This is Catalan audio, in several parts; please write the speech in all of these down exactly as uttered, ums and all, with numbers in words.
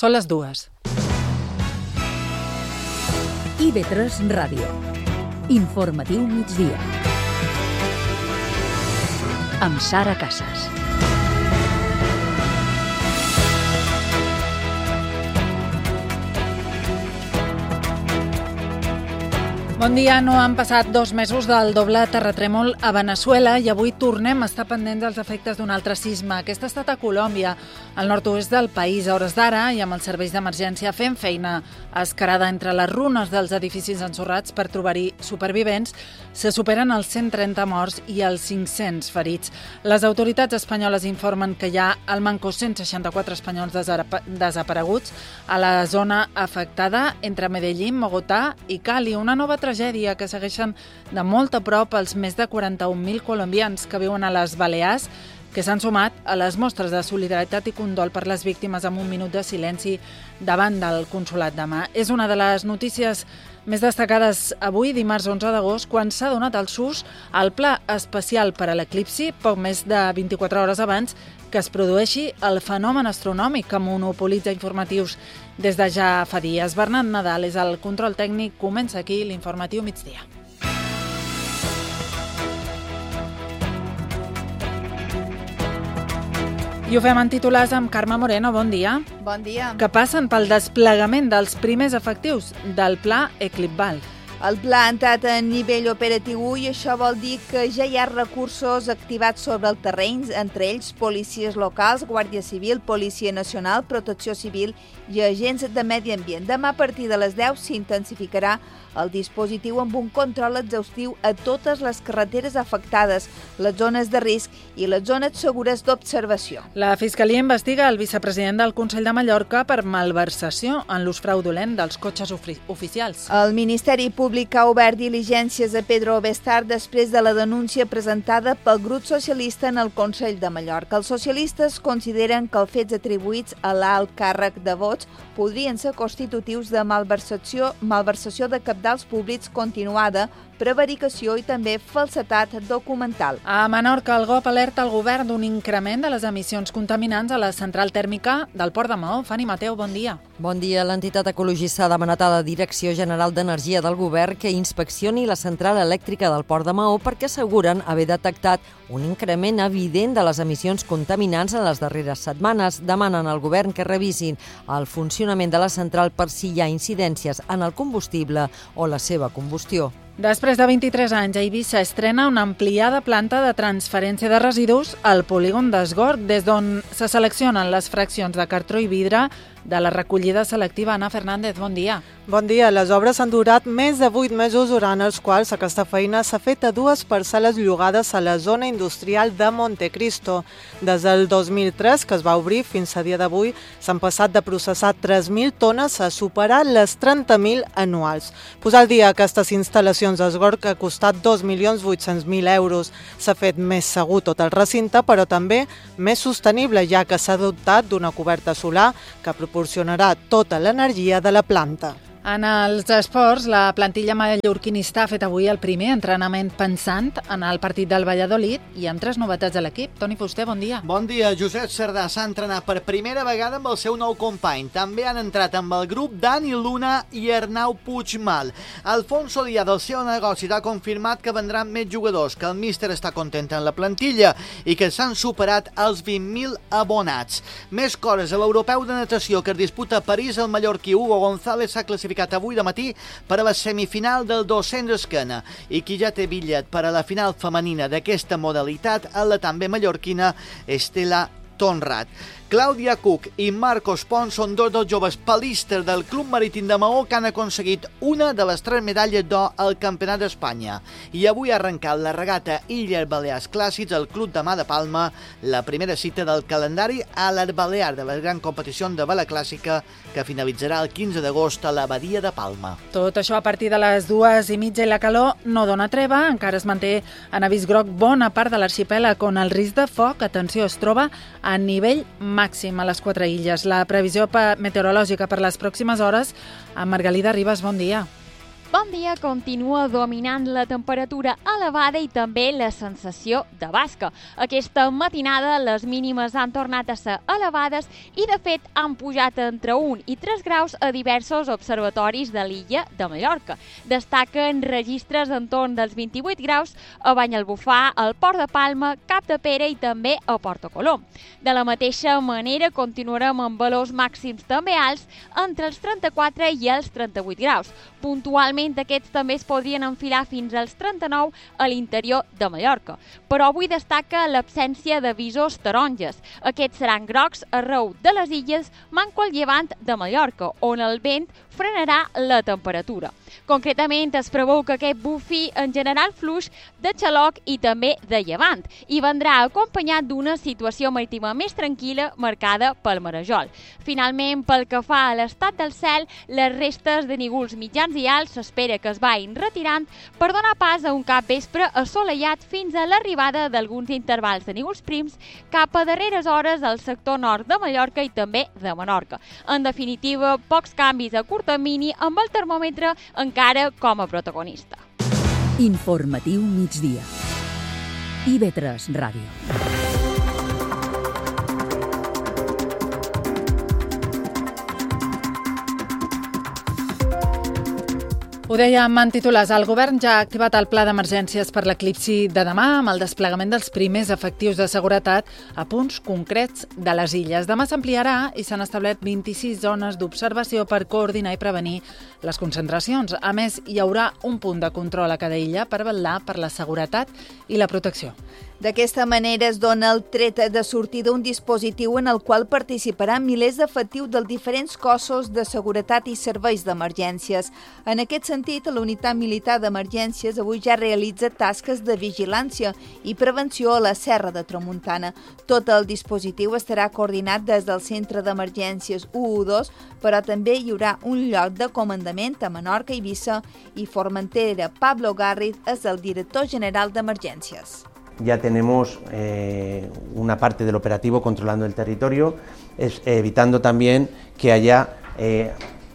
Són les dues. I ve tres Ràdio. Informatiu migdia. Amb Sara Casas. Bon dia, no han passat dos mesos del doble terratrèmol a Veneçuela i avui tornem a estar pendents dels efectes d'un altre sisme. Aquest ha estat a Colòmbia, al nord-oest del país, a hores d'ara, i amb els serveis d'emergència fent feina escarada entre les runes dels edificis ensorrats per trobar-hi supervivents, se superen els cent trenta morts i els cinc-cents ferits. Les autoritats espanyoles informen que hi ha al manco cent seixanta-quatre espanyols desapareguts a la zona afectada entre Medellín, Bogotà i Cali, una nova tragèdia que segueixen de molt a prop els més de quaranta-un mil colombians que viuen a les Balears, que s'han sumat a les mostres de solidaritat i condol per les víctimes amb un minut de silenci davant del Consolat de Mà. És una de les notícies més destacades avui, dimarts onze d'agost, quan s'ha donat el sus al pla especial per a l'eclipsi, poc més de vint-i-quatre hores abans que es produeixi el fenomen astronòmic que monopolitza informatius des de ja fa dies. Bernat Nadal és el control tècnic. Comença aquí l'informatiu migdia. I ho fem en titulars amb Carme Moreno. Bon dia. Bon dia. Que passen pel desplegament dels primers efectius del pla Eclipval. El pla ha entrat a nivell operatiu i això vol dir que ja hi ha recursos activats sobre el terreny, entre ells policies locals, Guàrdia Civil, Policia Nacional, Protecció Civil i agents de medi ambient. Demà a partir de les deu s'intensificarà el dispositiu amb un control exhaustiu a totes les carreteres afectades, les zones de risc i les zones segures d'observació. La Fiscalia investiga el vicepresident del Consell de Mallorca per malversació en l'ús fraudulent dels cotxes oficials. El Ministeri Públic ha obert diligències a Pedro Bestar després de la denúncia presentada pel grup socialista en el Consell de Mallorca. Els socialistes consideren que els fets atribuïts a l'alt càrrec de vots podrien ser constitutius de malversació, malversació de cabdals públics continuada, prevaricació i també falsetat documental. A Menorca, el G O P alerta el govern d'un increment de les emissions contaminants a la central tèrmica del Port de Maó. Fanny Mateu, bon dia. Bon dia. L'entitat ecologista ha demanat a la Direcció General d'Energia del Govern que inspeccioni la central elèctrica del Port de Maó perquè asseguren haver detectat un increment evident de les emissions contaminants en les darreres setmanes. Demanen al govern que revisin el funcionament de la central per si hi ha incidències en el combustible o la seva combustió. Després de vint-i-tres anys, a Eivissa estrena una ampliada planta de transferència de residus al polígon d'Esgorg, des d'on se seleccionen les fraccions de cartró i vidre de la recollida selectiva. Anna Fernández, bon dia. Bon dia. Les obres han durat més de vuit mesos, durant els quals aquesta feina s'ha fet a dues parcel·les llogades a la zona industrial de Montecristo. Des del dos mil tres, que es va obrir, fins a dia d'avui, s'han passat de processar tres mil tones a superar les trenta mil anuals. Posar al dia aquestes instal·lacions d'Esgorg ha costat dos milions vuit-cents mil euros. S'ha fet més segur tot el recinte, però també més sostenible, ja que s'ha dotat d'una coberta solar que proporcionarà tota l'energia de la planta. En els esports, la plantilla mallorquinista ha fet avui el primer entrenament pensant en el partit del Valladolid i amb tres novetats a l'equip. Toni Fuster, bon dia. Bon dia. Josep Cerdà s'ha entrenat per primera vegada amb el seu nou company. També han entrat amb el grup Dani Luna i Arnau Puigmal. Alfonso Díaz, del seu negoci, ha confirmat que vendran més jugadors, que el míster està content en la plantilla i que s'han superat els vint mil abonats. Més coses. A l'europeu de natació que es disputa a París, el mallorquí Hugo González s'ha classificat avui de matí per a la semifinal del dos-cents esquena i qui ja té bitllet per a la final femenina d'aquesta modalitat a la també mallorquina Estela Tonrat. Clàudia Cook i Marcos Pons són dos dels joves palísters del Club Marítim de Maó que han aconseguit una de les tres medalles d'or al Campionat d'Espanya. I avui ha arrencat la regata Illes Balears Clàssics al Club de Mà de Palma, la primera cita del calendari a les Balears de la gran competició de vela clàssica que finalitzarà el quinze d'agost a la Badia de Palma. Tot això a partir de les dues i mitja i la calor no dona treva. Encara es manté en avís groc bona part de l'arxipèlag on el risc de foc, atenció, es troba a nivell màxim a les quatre illes. La previsió meteorològica per les pròximes hores amb Margalida Ribas, bon dia. Bon dia, continua dominant la temperatura elevada i també la sensació de basca. Aquesta matinada les mínimes han tornat a ser elevades i de fet han pujat entre un i tres graus a diversos observatoris de l'illa de Mallorca. Destaquen registres entorn dels vint-i-vuit graus a Banyalbufar, al Port de Palma, Capdepera i també a Porto Colom. De la mateixa manera continuarem amb valors màxims també alts entre els trenta-quatre i els trenta-vuit graus. Puntualment aquests també es podrien enfilar fins als trenta-nou a l'interior de Mallorca. Però avui destaca l'absència de visors taronges. Aquests seran grocs arreu de les illes, manco al llevant de Mallorca, on el vent frenarà la temperatura. Concretament, es preveu que aquest bufi en general fluix de xaloc i també de llevant i vendrà acompanyat d'una situació marítima més tranquil·la marcada pel marejol. Finalment, pel que fa a l'estat del cel, les restes de nígols mitjans i alts s'espera que es vagin retirant per donar pas a un capvespre assolellat fins a l'arribada d'alguns intervals de nígols prims cap a darreres hores al sector nord de Mallorca i també de Menorca. En definitiva, pocs canvis a curt termini amb el termòmetre encara com a protagonista. Informatiu migdia. I V tres Ràdio. Ho dèiem en titulars, el govern ja ha activat el pla d'emergències per l'eclipsi de demà amb el desplegament dels primers efectius de seguretat a punts concrets de les illes. Demà s'ampliarà i s'han establert vint-i-sis zones d'observació per coordinar i prevenir les concentracions. A més, hi haurà un punt de control a cada illa per vetllar per la seguretat i la protecció. D'aquesta manera es dona el tret de sortida un dispositiu en el qual participaran milers d'efectius dels diferents cossos de seguretat i serveis d'emergències. En aquest sentit, la Unitat Militar d'Emergències avui ja realitza tasques de vigilància i prevenció a la Serra de Tramuntana. Tot el dispositiu estarà coordinat des del Centre d'Emergències u u dos, però també hi haurà un lloc de comandament a Menorca, Eivissa i Formentera. Pablo Garriz és el director general d'Emergències. Ya tenemos eh, una parte del operativo controlando el territorio, es, evitando también que haya eh,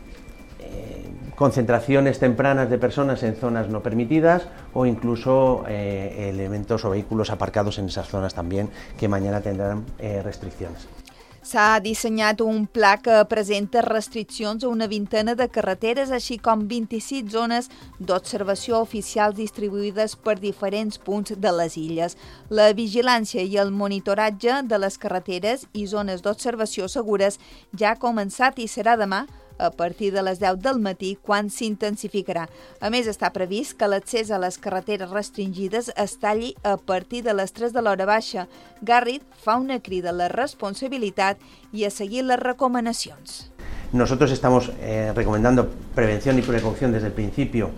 eh, concentraciones tempranas de personas en zonas no permitidas o incluso eh, elementos o vehículos aparcados en esas zonas también que mañana tendrán eh, restricciones. S'ha dissenyat un pla que presenta restriccions a una vintena de carreteres, així com vint-i-sis zones d'observació oficials distribuïdes per diferents punts de les illes. La vigilància i el monitoratge de les carreteres i zones d'observació segures ja ha començat i serà demà a partir de les deu del matí, quan s'intensificarà. A més, està previst que l'accés a les carreteres restringides es talli a partir de les tres de l'hora baixa. Garriz fa una crida a la responsabilitat i a seguir les recomanacions. Nosotros estamos eh, recomendando prevención y precaución desde el principio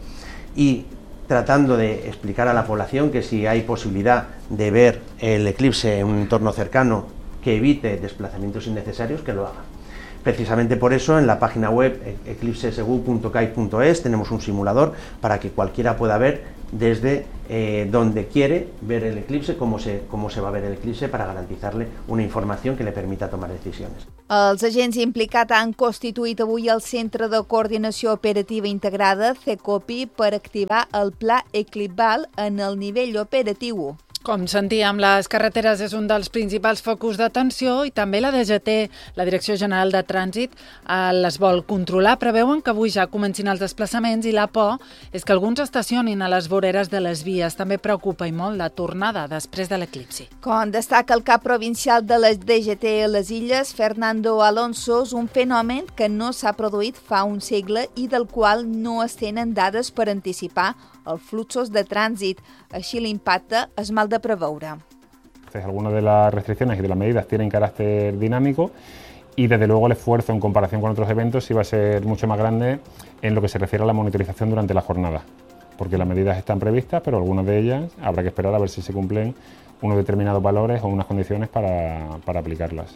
y tratando de explicar a la población que si hay posibilidad de ver el eclipse en un entorno cercano, que evite desplazamientos innecesarios, que lo haga. Precisamente por eso en la página web eclipse segu punto cai punto es tenemos un simulador para que cualquiera pueda ver desde eh, donde quiere ver el eclipse, cómo se, cómo se va a ver el eclipse para garantizarle una información que le permita tomar decisiones. Els agents implicats han constituït avui el Centre de Coordinació Operativa Integrada, CECOPI, per activar el Pla Eclipval en el nivell operatiu. Com sentíem, les carreteres és un dels principals focus d'atenció i també la D G T, la Direcció General de Trànsit, les vol controlar. Preveuen que avui ja comencin els desplaçaments i la por és que alguns estacionin a les voreres de les vies. També preocupa i molt la tornada després de l'eclipsi. Com destaca el cap provincial de la D G T a les Illes, Fernando Alonso, és un fenomen que no s'ha produït fa un segle i del qual no es tenen dades per anticipar els fluxos de trànsit. Així l'impacte és mal de preveure. Algunas de las restricciones y de las medidas tienen carácter dinámico y desde luego el esfuerzo en comparación con otros eventos sí va a ser mucho más grande en lo que se refiere a la monitorización durante la jornada, porque las medidas están previstas, pero algunas de ellas habrá que esperar a ver si se cumplen unos determinados valores o unas condiciones para, para aplicarlas.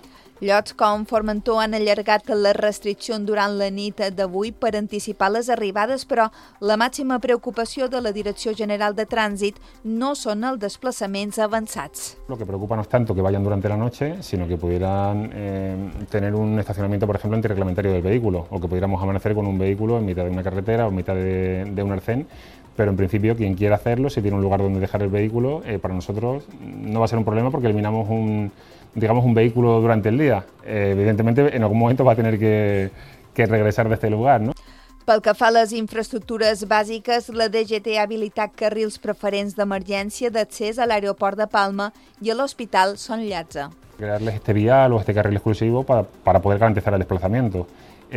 Llocs com Formentor han allargat les restriccions durant la nit d'avui per anticipar les arribades, però la màxima preocupació de la Direcció General de Trànsit no són els desplaçaments avançats. Lo que preocupa no es tanto que vayan durante la noche, sino que pudieran eh, tener un estacionamiento, por ejemplo, antirreglamentario del vehículo, o que pudiéramos amanecer con un vehículo en mitad de una carretera o en mitad de, de un arcén. Pero en principio quien quiera hacerlo, si tiene un lugar donde dejar el vehículo, eh, para nosotros no va a ser un problema porque eliminamos un, digamos, un vehículo durante el día. Eh, evidentemente en algún momento va a tener que, que regresar de este lugar, ¿no? Pel que fa a les infraestructures bàsiques, la D G T ha habilitat carrils preferents d'emergència d'accés a l'aeroport de Palma i a l'Hospital Son Llàtzer. Crearles este vial o este carril exclusivo para, para poder garantizar el desplazamiento.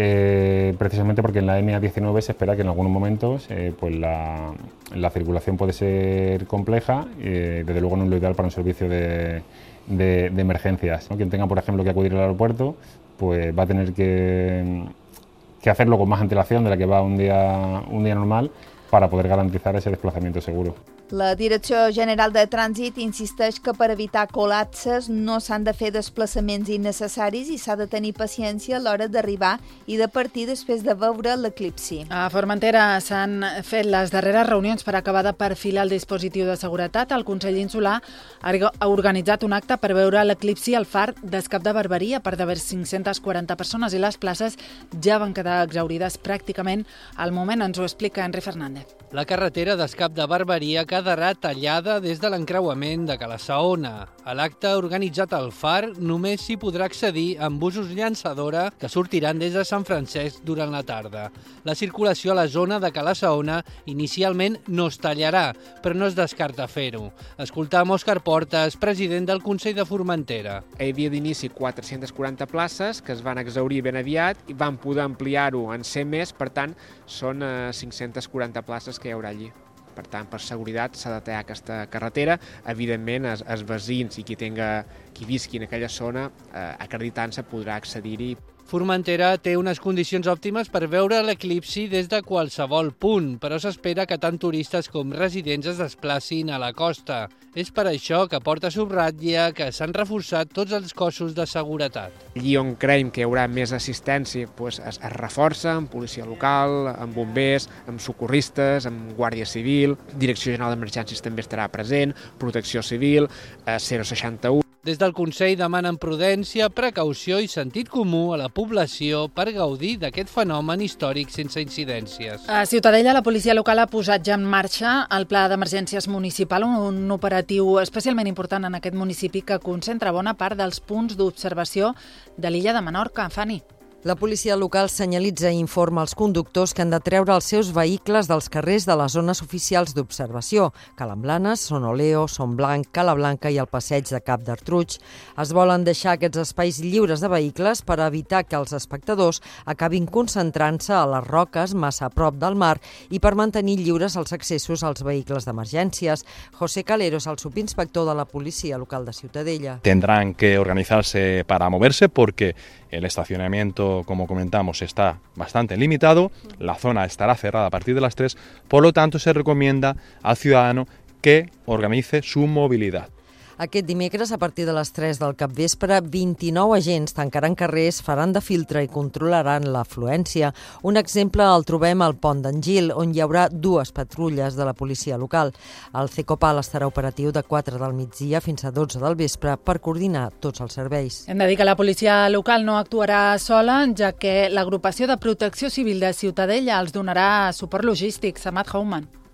Eh, precisamente porque en la M A diecinueve se espera que en algunos momentos eh, pues la, la circulación puede ser compleja, eh, desde luego no es lo ideal para un servicio de, de, de emergencias, ¿no? Quien tenga, por ejemplo, que acudir al aeropuerto, pues va a tener que, que hacerlo con más antelación de la que va un día, un día normal para poder garantizar ese desplazamiento seguro. La Direcció General de Trànsit insisteix que per evitar col·lapses no s'han de fer desplaçaments innecessaris i s'ha de tenir paciència a l'hora d'arribar i de partir després de veure l'eclipsi. A Formentera s'han fet les darreres reunions per acabar de perfilar el dispositiu de seguretat. El Consell Insular ha organitzat un acte per veure l'eclipsi al far d'Escap de Barberia per d'haver cinc-centes quaranta persones i les places ja van quedar exaurides pràcticament. Al moment ens ho explica Henry Fernández. La carretera d'Escap de Barberia quedarà tallada des de l'encreuament de Cala Saona. A l'acte organitzat al Far només s'hi podrà accedir amb busos llançadora que sortiran des de Sant Francesc durant la tarda. La circulació a la zona de Cala Saona inicialment no es tallarà, però no es descarta fer-ho. Escoltam Òscar Portes, president del Consell de Formentera. Hi havia d'inici quatre-centes quaranta places que es van exaurir ben aviat i van poder ampliar-ho en cent més, per tant, són cinc-centes quaranta places que hi haurà allí. Per tant, per seguretat s'ha de tallar aquesta carretera. Evidentment, els, els veïns i qui, tenga, qui visqui en aquella zona, eh, acreditant-se, podrà accedir-hi. Formentera té unes condicions òptimes per veure l'eclipsi des de qualsevol punt, però s'espera que tant turistes com residents es desplacin a la costa. És per això que Porta subratlla que s'han reforçat tots els cossos de seguretat. Allí on creiem que hi haurà més assistència doncs es, es reforça amb policia local, amb bombers, amb socorristes, amb Guàrdia Civil, Direcció General d'Emergències també estarà present, Protecció Civil, eh, zero seixanta u. Des del Consell demanen prudència, precaució i sentit comú a la població per gaudir d'aquest fenomen històric sense incidències. A Ciutadella, la policia local ha posat ja en marxa el Pla d'Emergències Municipal, un operatiu especialment important en aquest municipi que concentra bona part dels punts d'observació de l'illa de Menorca. Fanny. La policia local senyalitza i informa els conductors que han de treure els seus vehicles dels carrers de les zones oficials d'observació, Calamblanes, Sonoleo, Son Blanc, Cala Blanca i el passeig de Cap d'Artruig. Es volen deixar aquests espais lliures de vehicles per evitar que els espectadors acabin concentrant-se a les roques massa a prop del mar i per mantenir lliures els accessos als vehicles d'emergències. José Caleros, el subinspector de la policia local de Ciutadella. Tendrán que organizarse para moverse porque el estacionamiento, como comentamos, está bastante limitado, la zona estará cerrada a partir de las tres, por lo tanto se recomienda al ciudadano que organice su movilidad. Aquest dimecres, a partir de les tres del capvespre, vint-i-nou agents tancaran carrers, faran de filtre i controlaran l'afluència. Un exemple el trobem al Pont d'en Gil, on hi haurà dues patrulles de la policia local. El Cecopal estarà operatiu de quatre del migdia fins a dotze del vespre per coordinar tots els serveis. Hem de dir que la policia local no actuarà sola, ja que l'agrupació de protecció civil de Ciutadella els donarà suport logístic. Samad Hauman.